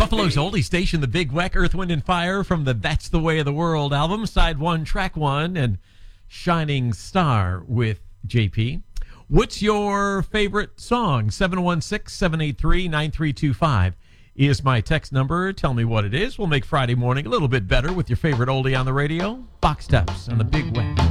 Buffalo's oldie station, the Big Weck, Earth, Wind, and Fire from the That's the Way of the World album, Side 1, Track 1, and Shining Star with JP. What's your favorite song? 716-783-9325 is my text number. Tell me what it is. We'll make Friday morning a little bit better with your favorite oldie on the radio. Box Tops on the Big Weck.